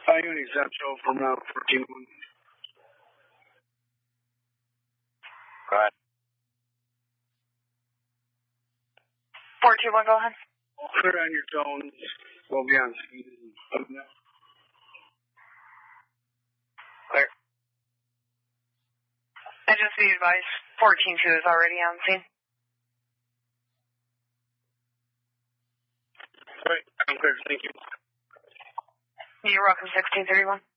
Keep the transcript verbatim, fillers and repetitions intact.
I Unit Central from now fourteen one. Go ahead. four two one, go ahead. Clear on your tones. We'll be on scene. Clear. And just be advised, fourteen two is already on scene. All right, I'm clear. Thank you. You're welcome, sixteen thirty-one.